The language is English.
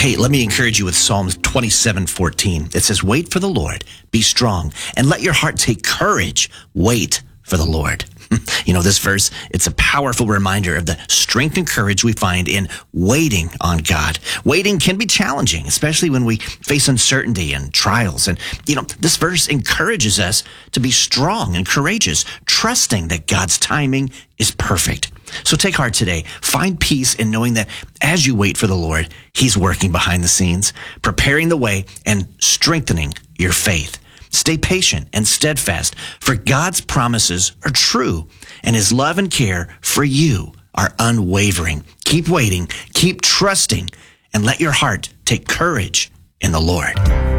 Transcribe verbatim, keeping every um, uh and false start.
Hey, let me encourage you with Psalms twenty-seven fourteen. It says, wait for the Lord, be strong, and let your heart take courage. Wait for the Lord. You know, this verse, it's a powerful reminder of the strength and courage we find in waiting on God. Waiting can be challenging, especially when we face uncertainty and trials. And, you know, this verse encourages us to be strong and courageous, trusting that God's timing is perfect. So take heart today. Find peace in knowing that as you wait for the Lord, He's working behind the scenes, preparing the way and strengthening your faith. Stay patient and steadfast, for God's promises are true, and His love and care for you are unwavering. Keep waiting, keep trusting, and let your heart take courage in the Lord.